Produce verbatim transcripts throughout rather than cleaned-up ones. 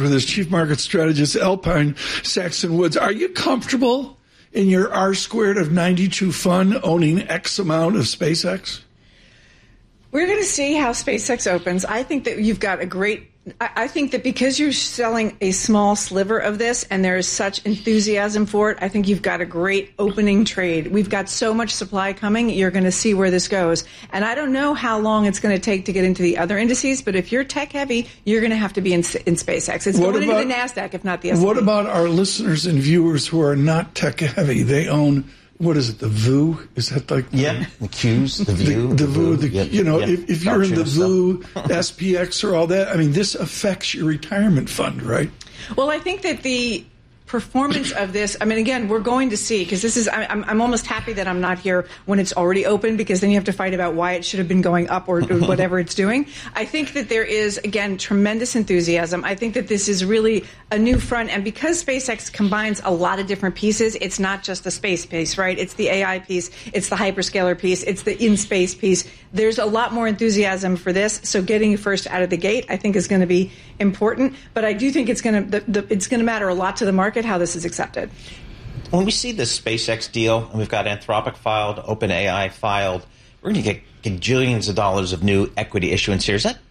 with us, Chief Market Strategist, Alpine Saxon Woods. Are you comfortable in your R squared of ninety-two fund owning X amount of SpaceX? We're going to see how SpaceX opens. I think that you've got a great I think that because you're selling a small sliver of this and there is such enthusiasm for it, I think you've got a great opening trade. We've got so much supply coming, you're going to see where this goes. And I don't know how long it's going to take to get into the other indices, but if you're tech heavy, you're going to have to be in, in SpaceX. It's what going about, into the NASDAQ, if not the S and P. What about our listeners and viewers who are not tech heavy? They own... What is it, the V U? Is that like... Yeah, the Qs, the View. The, the V U, the, yep, you know, yep. if, if you're in the V U, S P X or all that, I mean, this affects your retirement fund, right? Well, I think that the performance of this, I mean, again, we're going to see, because this is, I'm, I'm almost happy that I'm not here when it's already open, because then you have to fight about why it should have been going up or, or whatever it's doing. I think that there is, again, tremendous enthusiasm. I think that this is really a new front, and because SpaceX combines a lot of different pieces, it's not just the space piece, right? It's the A I piece, it's the hyperscaler piece, it's the in-space piece. There's a lot more enthusiasm for this, so getting first out of the gate, I think, is going to be important. But I do think it's going to, the, the, it's going to matter a lot to the market how this is accepted. When we see this SpaceX deal, and we've got Anthropic filed, OpenAI filed, we're going to get gajillions of dollars of new equity issuance here. Is that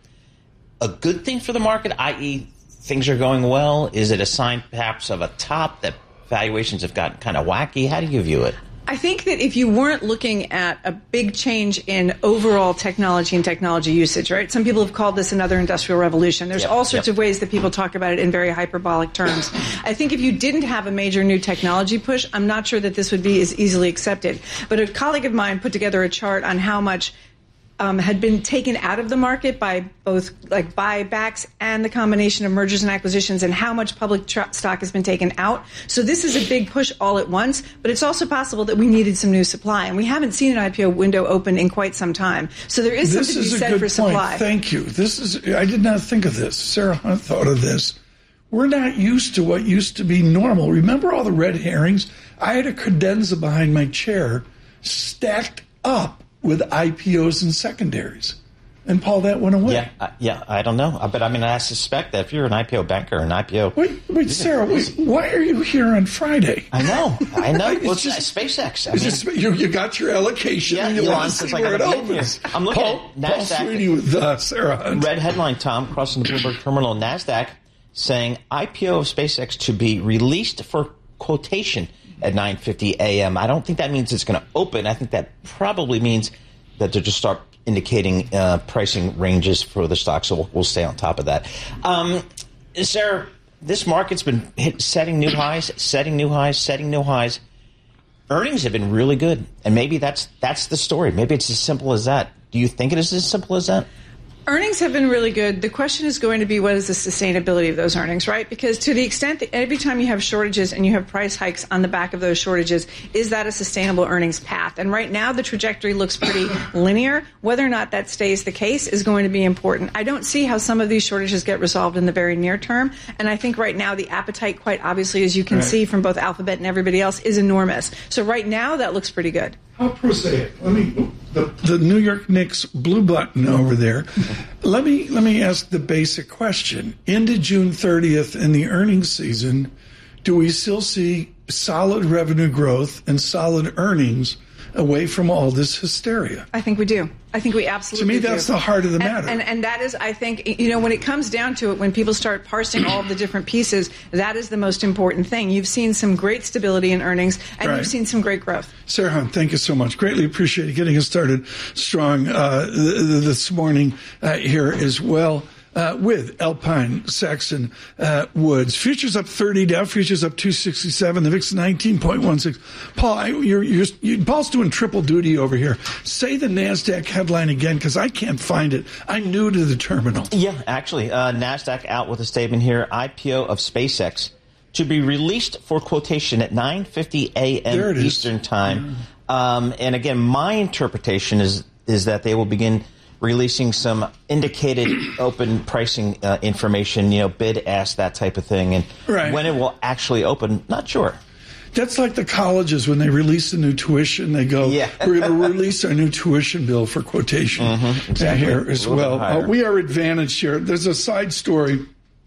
a good thing for the market, that is things are going well? Is it a sign perhaps of a top that valuations have gotten kind of wacky? How do you view it? I think that if you weren't looking at a big change in overall technology and technology usage, right? Some people have called this another industrial revolution. There's yep, all sorts yep. of ways that people talk about it in very hyperbolic terms. I think if you didn't have a major new technology push, I'm not sure that this would be as easily accepted. But a colleague of mine put together a chart on how much Um, had been taken out of the market by both like buybacks and the combination of mergers and acquisitions, and how much public tr- stock has been taken out. So this is a big push all at once, but it's also possible that we needed some new supply, and we haven't seen an I P O window open in quite some time. So there is this something is to be a said good for point. supply. Thank you. This is I did not think of this. Sarah Hunt thought of this. We're not used to what used to be normal. Remember all the red herrings? I had a credenza behind my chair stacked up with I P Os and secondaries. And, Paul, that went away. Yeah, uh, yeah, I don't know. But, I mean, I suspect that if you're an I P O banker, an I P O... Wait, wait, Sarah, wait, why are you here on Friday? I know, I know. It's well, just, it's SpaceX. I it's mean, just, you, you got your allocation. Yeah, and you Elon want to says see I where it gotta be in opens. here. I'm looking Paul, at Paul NASDAQ. Sweeney with uh, Sarah Hunt. Red headline, Tom, crossing the Bloomberg terminal in NASDAQ, saying I P O of SpaceX to be released for quotation at nine fifty a.m. I don't think that means it's going to open. I think that probably means that they'll just start indicating uh, pricing ranges for the stock, so we'll, we'll stay on top of that. Um, Sarah, this market's been hit, setting new highs, setting new highs, setting new highs. Earnings have been really good, and maybe that's that's the story. Maybe it's as simple as that. Do you think it is as simple as that? Earnings have been really good. The question is going to be, what is the sustainability of those earnings, right? Because to the extent that every time you have shortages and you have price hikes on the back of those shortages, is that a sustainable earnings path? And right now, the trajectory looks pretty linear. Whether or not that stays the case is going to be important. I don't see how some of these shortages get resolved in the very near term. And I think right now, the appetite, quite obviously, as you can right. see from both Alphabet and everybody else, is enormous. So right now, that looks pretty good. How prosaic. Let me the, the New York Knicks blue button over there. Let me let me ask the basic question. Into June thirtieth in the earnings season, do we still see solid revenue growth and solid earnings away from all this hysteria? I think we do. I think we absolutely do. To me, that's do. the heart of the matter. And, and, and that is, I think, you know, when it comes down to it, when people start parsing all of the different pieces, that is the most important thing. You've seen some great stability in earnings, and right. you've seen some great growth. Sarah Hunt, thank you so much. Greatly appreciate you getting us started strong uh, this morning uh, here as well. Uh, with Alpine Saxon uh, Woods. Futures up thirty, Dow futures up two sixty-seven, the V I X nineteen point one six. Paul, I, you're, you're, you, Paul's doing triple duty over here. Say the NASDAQ headline again, because I can't find it. I'm new to the terminal. Yeah, actually, uh, NASDAQ out with a statement here. I P O of SpaceX to be released for quotation at nine fifty a.m. Eastern Time. Yeah. Um, and again, my interpretation is is that they will begin releasing some indicated open pricing uh, information, you know, bid, ask, that type of thing. And right. when it will actually open, not sure. That's like the colleges when they release the new tuition. They go, yeah. we're going to release our new tuition bill for quotation mm-hmm, exactly. here as well. Uh, we are advantaged here. There's a side story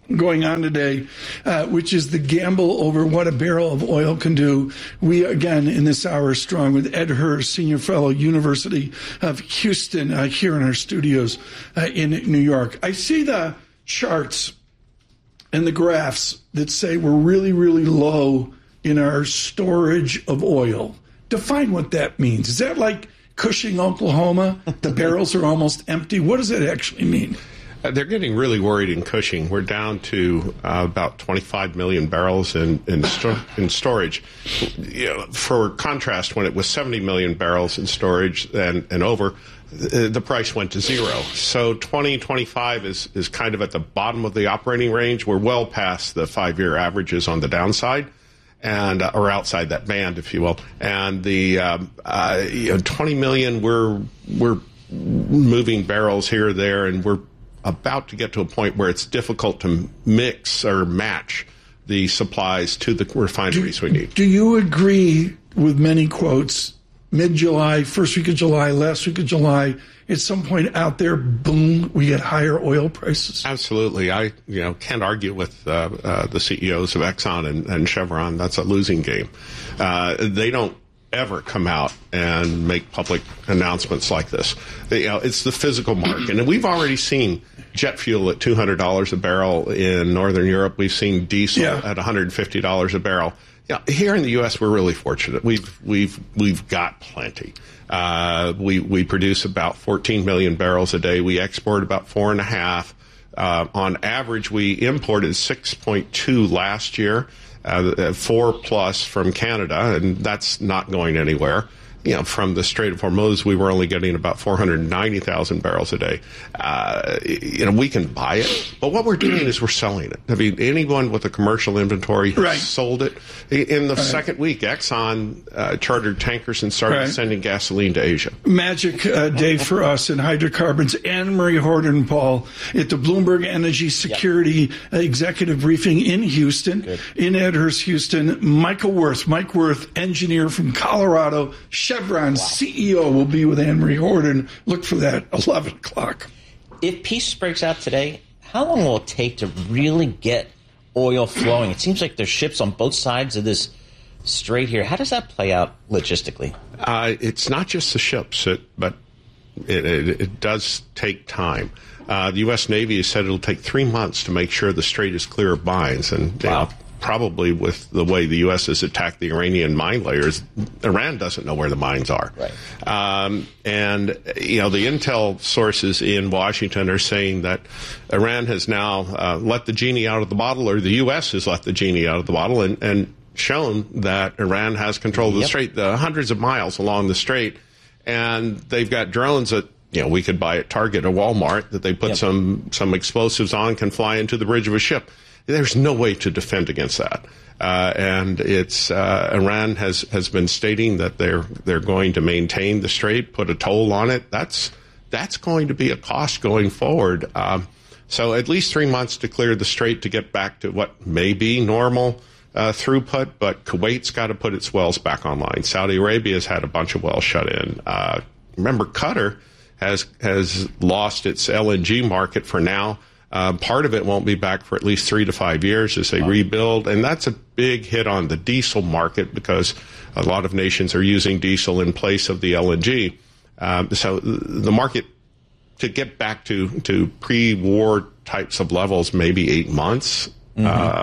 going on today, uh, which is the gamble over what a barrel of oil can do. We, again, in this hour, strong with Ed Hurst, Senior Fellow, University of Houston, uh, here in our studios uh, in New York. I see the charts and the graphs that say we're really, really low in our storage of oil. Define what that means. Is that like Cushing, Oklahoma? The barrels are almost empty. What does that actually mean? Uh, they're getting really worried in Cushing. We're down to uh, about twenty-five million barrels in in, sto- in storage. You know, for contrast, when it was seventy million barrels in storage and, and over, the, the price went to zero. So twenty twenty-five is, is kind of at the bottom of the operating range. We're well past the five-year averages on the downside, and uh, or outside that band, if you will. And the um, uh, you know, twenty million, we're we're moving barrels here or there, and we're about to get to a point where it's difficult to mix or match the supplies to the refineries do, we need. Do you agree with many quotes, mid-July, first week of July, last week of July, at some point out there, boom, we get higher oil prices? Absolutely. I you know can't argue with uh, uh, the C E Os of Exxon and, and Chevron. That's a losing game. Uh, they don't ever come out and make public announcements like this. You know, it's the physical market. And we've already seen jet fuel at two hundred dollars a barrel in Northern Europe. We've seen diesel yeah. at one hundred fifty dollars a barrel. Yeah, here in the U S, we're really fortunate. We've we've we've got plenty. Uh, we we produce about fourteen million barrels a day. We export about four and a half. Uh, on average, we imported six point two last year. Uh, four plus from Canada, and that's not going anywhere. You know, from the Strait of Hormuz, we were only getting about four hundred ninety thousand barrels a day. Uh, you know, we can buy it, but what we're doing is we're selling it. I mean, anyone with a commercial inventory has right. sold it. In the right. second week, Exxon uh, chartered tankers and started right. sending gasoline to Asia. Magic uh, day for us in hydrocarbons. Anne Marie Horton, Paul, at the Bloomberg Energy Security yep. Executive Briefing in Houston, Good. in Ed Hurst, Houston. Michael Worth, Mike Worth, engineer from Colorado, Chevron wow. C E O, will be with Anne Marie Horton. Look for that, eleven o'clock. If peace breaks out today, how long will it take to really get oil flowing? It seems like there's ships on both sides of this strait here. How does that play out logistically? Uh, it's not just the ships, it, but it, it, it does take time. Uh, the U S Navy has said it'll take three months to make sure the strait is clear of mines. And wow. you know, probably with the way the U S has attacked the Iranian mine layers, Iran doesn't know where the mines are. Right. Um, and, you know, the intel sources in Washington are saying that Iran has now uh, let the genie out of the bottle, or the U S has let the genie out of the bottle, and, and shown that Iran has control of the yep. strait, the hundreds of miles along the strait. And they've got drones that, you know, we could buy at Target or Walmart that they put yep. some, some explosives on, can fly into the bridge of a ship. There's no way to defend against that, uh, and it's uh, Iran has, has been stating that they're they're going to maintain the strait, put a toll on it. That's that's going to be a cost going forward. Um, so at least three months to clear the strait to get back to what may be normal uh, throughput. But Kuwait's got to put its wells back online. Saudi Arabia's had a bunch of wells shut in. Uh, remember, Qatar has has lost its L N G market for now. Uh, part of it won't be back for at least three to five years as they wow. rebuild. And that's a big hit on the diesel market because a lot of nations are using diesel in place of the L N G. Um, so the market, to get back to, to pre-war types of levels, maybe eight months mm-hmm.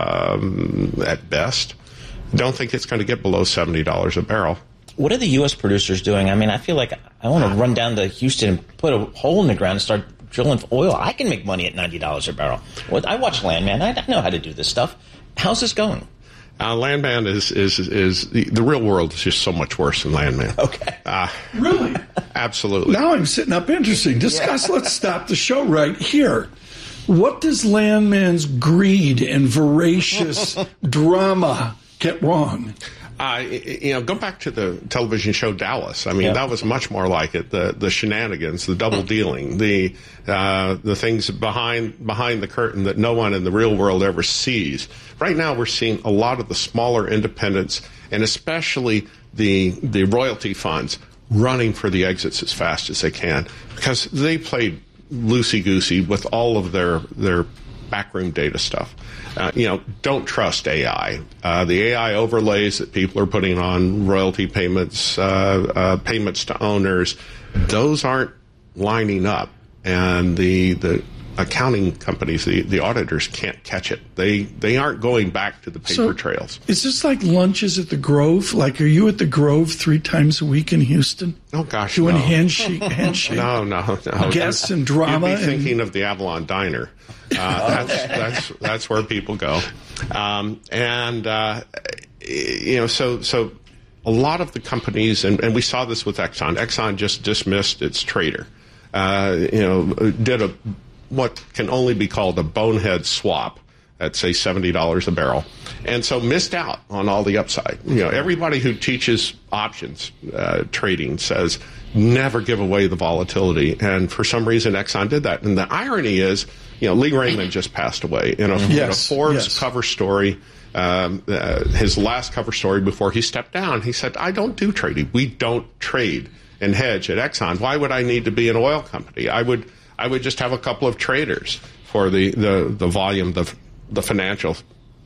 um, at best. Don't think it's going to get below seventy dollars a barrel. What are the U S producers doing? I mean, I feel like I want to run down to Houston and put a hole in the ground and start drilling for oil. I can make money at ninety dollars a barrel. I watch Landman. I know how to do this stuff. How's this going? Uh, Landman is is is the, the real world is just so much worse than Landman. Okay. Uh, really? Absolutely. Now I'm sitting up interesting. Discuss. Yeah. Let's stop the show right here. What does Landman's greed and voracious drama get wrong? Uh, you know, go back to the television show Dallas. I mean, yeah. that was much more like it. The the shenanigans, the double dealing, the uh, the things behind behind the curtain that no one in the real world ever sees. Right now, we're seeing a lot of the smaller independents, and especially the the royalty funds, running for the exits as fast as they can because they played loosey goosey with all of their their backroom data stuff. Uh, you know, don't trust A I. Uh, the A I overlays that people are putting on royalty payments, uh, uh, payments to owners, those aren't lining up. And the the accounting companies, the, the auditors can't catch it. They they aren't going back to the paper So, trails. Is this like lunches at the Grove? Like, are you at the Grove three times a week in Houston? Oh, gosh, Doing no. handshake, handshake. No, no, no. Guests and drama. You'd be thinking and... of the Avalon Diner. Uh, that's, that's that's where people go, um, and uh, you know, so so a lot of the companies, and, and we saw this with Exxon. Exxon just dismissed its trader. Uh, you know, did a what can only be called a bonehead swap at, say, seventy dollars a barrel, and so missed out on all the upside. You know, everybody who teaches options uh, trading says never give away the volatility, and for some reason Exxon did that. And the irony is, you know, Lee Raymond just passed away in a, yes, in a Forbes yes. cover story. Um, uh, his last cover story before he stepped down, he said, I don't do trading. We don't trade and hedge at Exxon. Why would I need to be an oil company? I would I would just have a couple of traders for the, the, the volume, the the financial.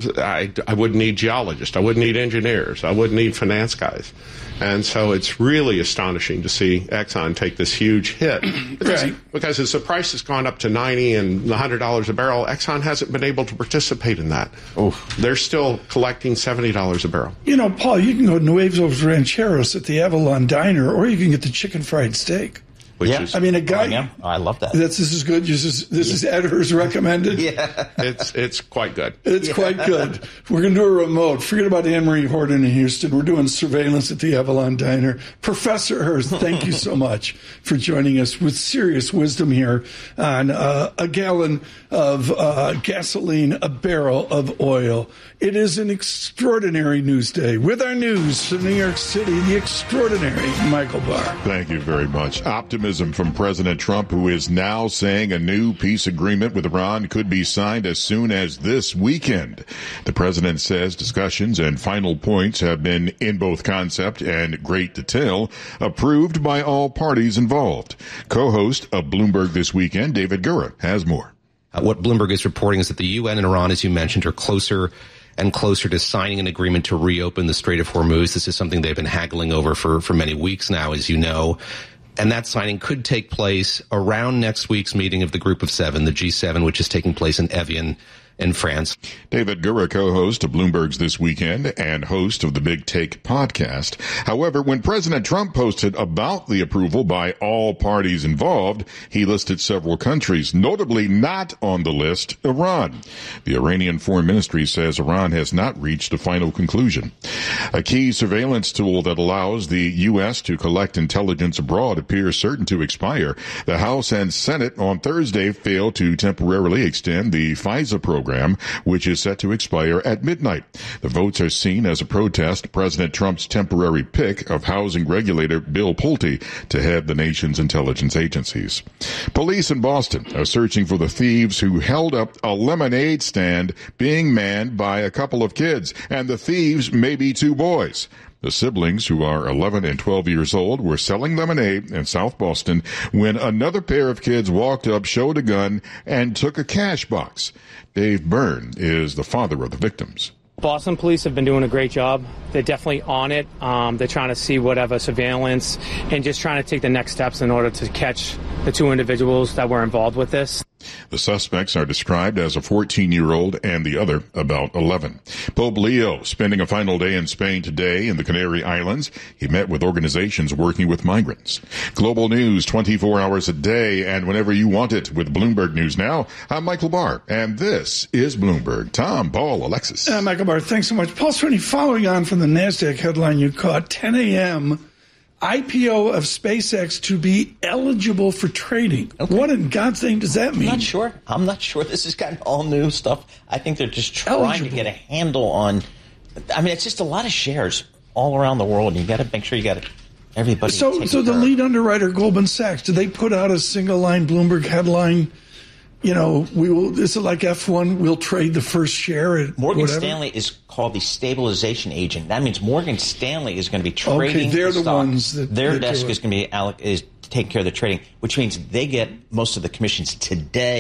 I, I wouldn't need geologists. I wouldn't need engineers. I wouldn't need finance guys. And so it's really astonishing to see Exxon take this huge hit. Because, right. because as the price has gone up to ninety and one hundred dollars a barrel, Exxon hasn't been able to participate in that. Oof. They're still collecting seventy dollars a barrel. You know, Paul, you can go to Nuevos Rancheros at the Avalon Diner, or you can get the chicken fried steak. Which yeah. is, I mean, a guy. Oh, yeah. oh, I love that. That's, this is good. This is, this is Ed Hurst recommended. Yeah. it's it's quite good. It's Yeah. quite good. We're going to do a remote. Forget about Anne-Marie Horton in Houston. We're doing surveillance at the Avalon Diner. Professor Hurst, thank you so much for joining us with serious wisdom here on uh, a gallon of uh, gasoline, a barrel of oil. It is an extraordinary news day. With our news from New York City, the extraordinary Michael Barr. Thank you very much. Optimism from President Trump, who is now saying a new peace agreement with Iran could be signed as soon as this weekend. The president says discussions and final points have been, in both concept and great detail, approved by all parties involved. Co-host of Bloomberg This Weekend, David Gura, has more. Uh, what Bloomberg is reporting is that the U N and Iran, as you mentioned, are closer and closer to signing an agreement to reopen the Strait of Hormuz. This is something they've been haggling over for, for many weeks now, as you know. And that signing could take place around next week's meeting of the Group of Seven, the G seven, which is taking place in Evian in France. David Gura, co-host of Bloomberg's This Weekend and host of the Big Take podcast. However, when President Trump posted about the approval by all parties involved, he listed several countries, notably not on the list, Iran. The Iranian Foreign Ministry says Iran has not reached a final conclusion. A key surveillance tool that allows the U S to collect intelligence abroad appears certain to expire. The House and Senate on Thursday failed to temporarily extend the FISA program, which is set to expire at midnight. The votes are seen as a protest to President Trump's temporary pick of housing regulator Bill Pulte to head the nation's intelligence agencies. Police in Boston are searching for the thieves who held up a lemonade stand being manned by a couple of kids, and the thieves may be two boys. The siblings, who are eleven and twelve years old, were selling lemonade in South Boston when another pair of kids walked up, showed a gun, and took a cash box. Dave Byrne is the father of the victims. Boston police have been doing a great job. They're definitely on it. Um, they're trying to see whatever surveillance and just trying to take the next steps in order to catch the two individuals that were involved with this. The suspects are described as a fourteen-year-old and the other about eleven. Pope Leo spending a final day in Spain today in the Canary Islands. He met with organizations working with migrants. Global news twenty-four hours a day and whenever you want it with Bloomberg News Now. I'm Michael Barr, and this is Bloomberg. Tom, Paul, Alexis. Uh, Michael Barr, thanks so much. Paul Sweeney, following on from the NASDAQ headline you caught, ten a.m., I P O of SpaceX to be eligible for trading. Okay. What in God's name does that mean? I'm not sure. I'm not sure. This is kind of all new stuff. I think they're just trying eligible. to get a handle on. I mean, it's just a lot of shares all around the world. You got to make sure you got everybody. So, so the lead underwriter, Goldman Sachs, did they put out a single line Bloomberg headline? You know, we will. Is it like F one? We'll trade the first share at Morgan whatever? Stanley is called the stabilization agent. That means Morgan Stanley is going to be trading. Okay, they're the, the stock. ones that their that desk is going to be is taking care of the trading, which means they get most of the commissions today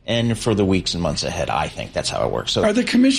and for the weeks and months ahead. I think that's how it works. So are the commission